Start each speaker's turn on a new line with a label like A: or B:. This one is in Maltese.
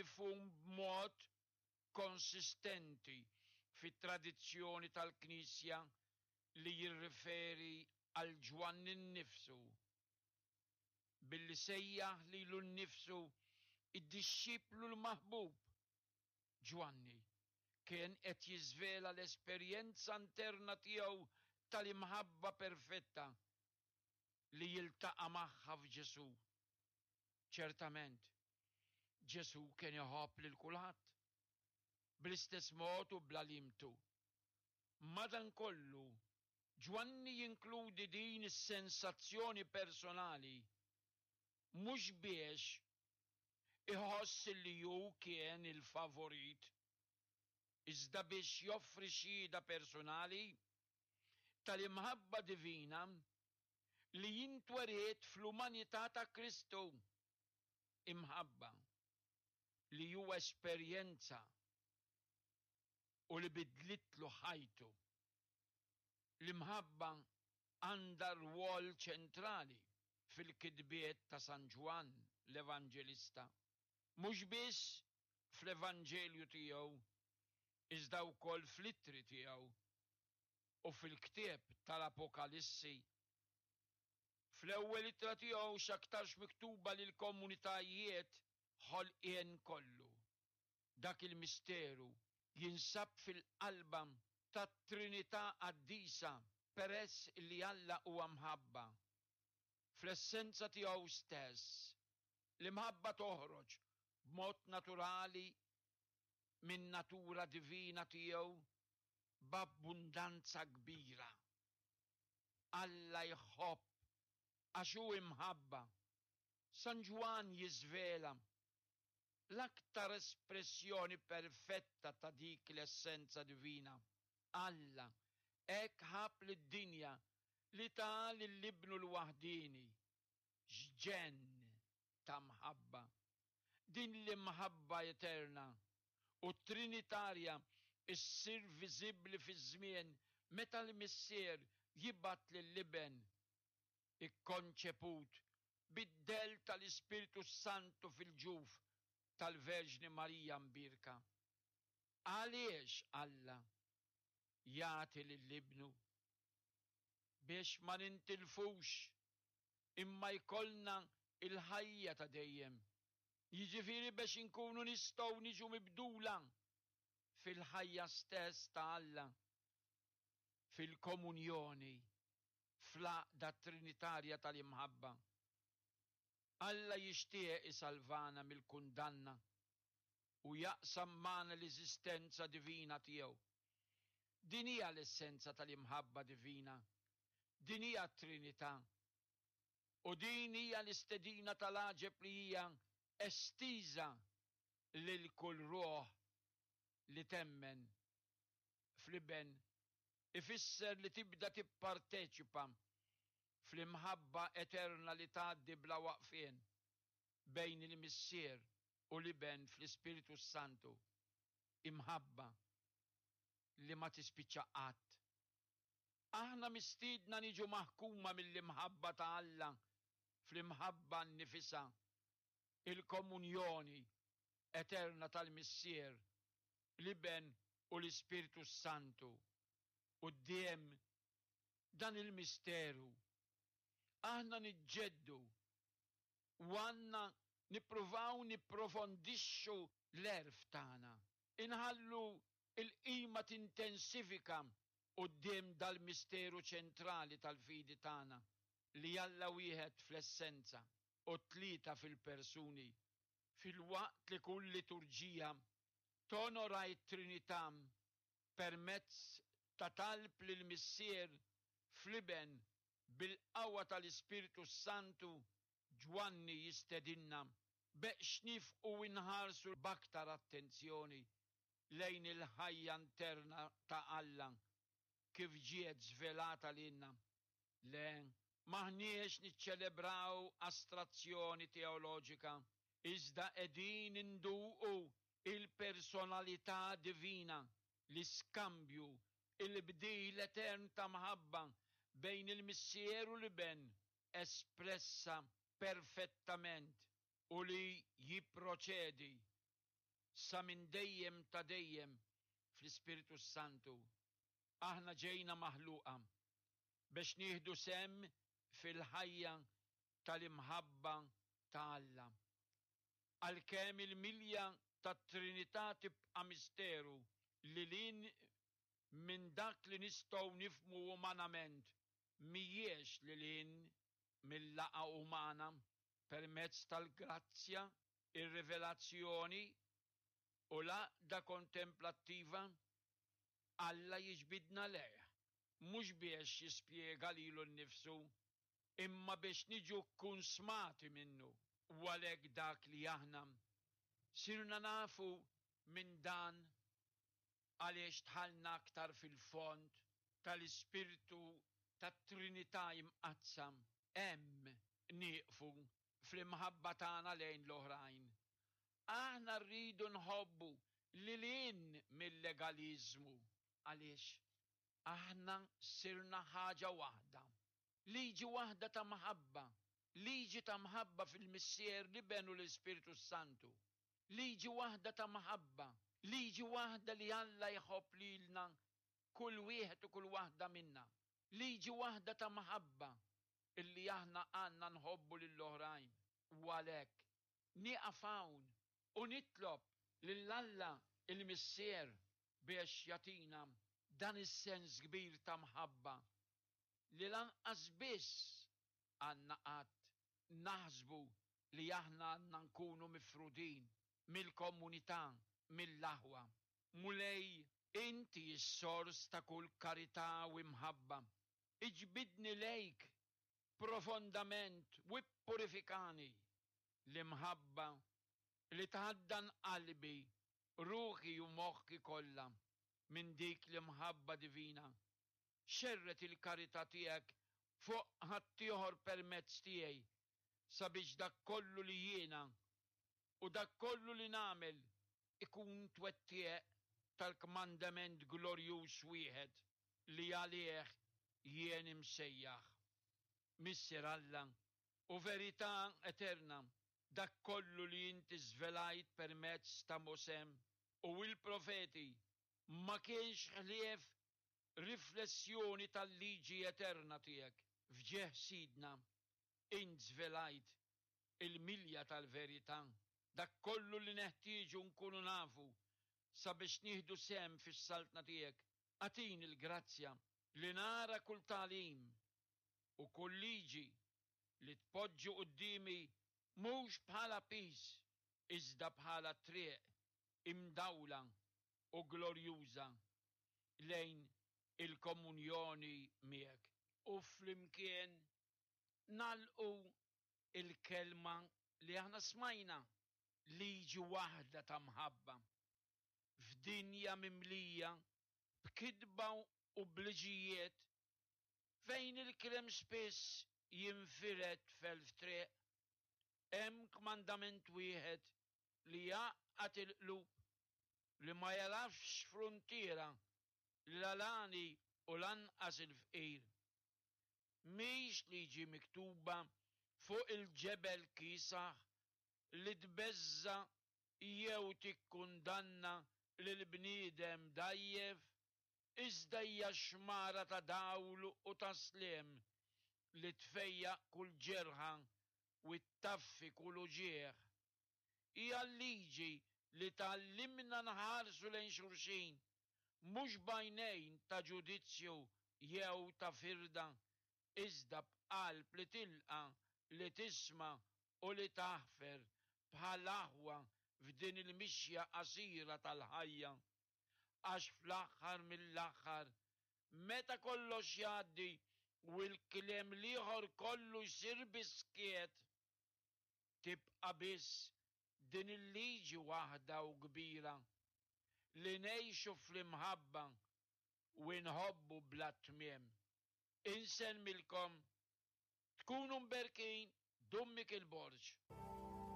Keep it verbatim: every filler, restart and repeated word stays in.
A: mifhum b'mod konsistenti fit-tradizzjoni tal-Knisja li jirriferi għal Ġwanni nnifsu billi sejjaħ lilu nnifsu id-dixxiplu l-maħbub. Ġwanni kien qed jiżvela l-esperjenza interna tiegħu tal-imħabba perfetta li jiltaqa' magħha f'Ġesu. Ċertament, Ġesu kien iħobb lil kulħadd bl-istess mod u bla limtu. Madankollu, Ġwanni jinkludi din is-sensazzjoni personali mhux biex iħoss li hu kien il-favorit, iżda biex joffri xhieda personali tal-imħabba divina li jintweriet fl-umanità ta' Kristu, imħabba li huwa esperjenza u li bidlitlu ħajtu. L-imħabba għandha rwol ċentrali fil-kitbiet ta' San Ġwan l-Evanġelista, mhux biss fl-Evanġelju tiegħu, iżda wkoll fl-ittri tiegħu u fil-ktieb tal-Apokalissi. Fl-ewwel ittra tiegħu x'aktarx miktuba lil komunitajiet ħolqien kollu. Dak il-misteru jinsab fil-qalba tat-Trinità qaddisa peress li Alla huwa mħabba. Fl-essenza tiegħu stess, l-imħabba toħroġ b'mod naturali min natura divina tiegħu b'abbundanza kbira. Alla jħobb għax hu imħabba. San Ġwan jiżvela l-aktar espressjoni perfetta ta' dik l-essenza divina. Alla hekk ħabb lid-dinja li ta' lill-Ibnu l-waħdini x'ġenn ta' mħabba. Din l-imħabba eterna u trinitarja issir viżibbli fiż-żmien meta l-missier jibgħat lill-iben ikkonċeput bid-del tal-Ispiritu Santu fil-ġuf tal-Verġni Marija mbirka. Għaliex Alla jagħti lill-Ibnu? Biex ma nintilfux imma jkollna il-ħajja ta' dejjem. Jiġifieri biex inkunu nistgħu niġu mibdula fil-ħajja stess ta' Alla, fil-komunjoni, fl-għaqda trinitarja tal-imħabba. Alla jixtieq isalvana mill-kundanna u jaqsam magħna l-eżistenza divina tiegħu. Din hija l-essenza tal-imħabba divina, din hija t-Trinità u din hija l-istedina tal-aġeb li hija estiża lil kull ruħ li temmen fl-iben. Ifisser li tibda tipparteċipa fl-imħabba eterna li tgħaddi bla waqfien bejn il-missier u l-iben fl-Ispiritu Santu. Imħabba li ma tispiċċa qatt. Aħna mistiedna niġu maħkuma mill-imħabba ta' Alla fl-imħabba nnifisha, il-komunjoni eterna tal-missier, l-iben u l-Ispiritu Santu. Quddiem dan il-misteru aħna niġġeddu u għandna nippruvaw nipprofondixxu l-erf tagħna. Inħallu il-qima tintensifika quddiem dal-misteru ċentrali tal-fidi tagħna li Alla wieħed fl-essenza u tlieta fil-persuni. Fil-waqt li kull liturġija tonora t-Trinità permezz ta' talb lil missier fl-iben bil-qawwa tal-Ispiritu Santu, Ġwanni jistedinna beqx nifqu inħarsu b'aktar attenzjoni lejn il-ħajja interna ta' Alla kif ġiet żvelata lilna. Le, maħniex niċċelebraw astrazzjoni teoloġika, iżda qegħdin induqu il-personalità divina, l-iskambju, il-bdil etern ta' mħabba bejn il-missier u l-iben espressa perfettament u li jipproċedi sa minn dejjem ta' dejjem fl-Ispiritu Santu. Aħna ġejna maħluqa biex nieħdu sem fil-ħajja tal-imħabba ta' Alla. Għalkemm il-milja tat-Trinità tibqa' misteru li lin minn dak li nistgħu nifhmu umanament mhijiex li lin mill-laqa umana permezz tal-grazzja, ir-rivelazzjoni u l-għaqda kontemplattiva. Alla jiġbidna leh, mhux biex jispjega lilu nnifsu, imma biex niġu kunsmati minnu. U għalhekk dak li aħna sirna nafu minn dan għaliex tħallna aktar fil-fond tal-Ispirtu tat-Trinità imqazzam, hemm nieqfu fl-imħabba tagħna lejn l-oħrajn. Aħna rridu nħobbu lil hinn mill-legaliżmu għaliex aħna sirna ħaġa waħda. Liġi waħda ta' maħabba, liġi ta' maħabba fil-missier li benu l-Ispiritu Santu. Liġi waħda ta' maħabba, liġi waħda li Alla jħobb lilna kull wieħed u kull waħda minna. Liġi waħda ta' maħabba illi aħna għandna nħobbu lill-oħrajn. U għalhekk nieqaf hawn u nitlob lil Alla il-missier biex jagħtina dan is-sens kbir ta' mħabba li lanqas biss għandna qatt naħsbu li aħna għandna nkunu mifrudin mill-komunità, mill-aħwa. Mulej inti s-sors ta' kull karità u imħabba. Iġbidni lejk profondament u purifikani l-imħabba li tħaddan qalbi, ruħi u moħħi kollha minn dik l-imħabba divina. Xerret il-karità tiegħek fuq ħaddieħor permezz tiegħi sabiex dak kollu li jiena u dak kollu li nagħmel ikun twettieq tal-kmandament glorjuż wieħed li għalih jien imsejjaħ. Missier Alla u verità eterna, dak kollu li inti żvelajt permezz ta' Mosè u il-profeti ma kienx ħlief riflessjoni tal-liġi eterna tiegħek. Fġieħ sidna int żvelajt il-milja tal-verità, dak kollu li neħtieġu nkunu nafu sabiex nieħdu sem fis-saltna tiegħek. Għatini l-grazzja li nara kull tagħlim u kull liġi li tpoġġi qudiemi mhux bħala pis iżda bħala triq imdawla u glorjuża lejn il-komunjoni miegħek. U flimkien nagħlqu il-kelma li aħna smajna, liġi waħda ta' mħabba f'dinja mimlija b'kidba u bliġijiet fejn il-klem spiss jinfired f'elf triq. Hemm kmandament wieħed li jgħaqqad il-qlub li ma jarafx frontiera l-għalani u lanqas il-fqir. Mhix liġi miktuba fuq il-ġebel kisaħ li tbeżza jew tikkundanna lil bniedem dajjef, iżda hija xmara ta' dawl u ta' sliem li tfejjaq kull ġerħa u ttaffi kull uġieħ. Hija liġi li tgħallimna nħarsu lejn xulxin mhux b'għajnejn ta' ġudizzju jew ta' firda, iżda b'qalb li tilqa' li tisma' u li taħfer bħal aħwa f'din il-mixja qasira tal-ħajja. Għax fl-aħħar mill-aħħar meta kollox jgħaddi u l-kliem ieħor kollu jsir biskiet, tibqa' biss din il-liġi waħda u kbira li ngħixu fl-imħabba u nħobbu bla tmiem. Insemmilkom tkunu mberkin Dummik il-Borġ.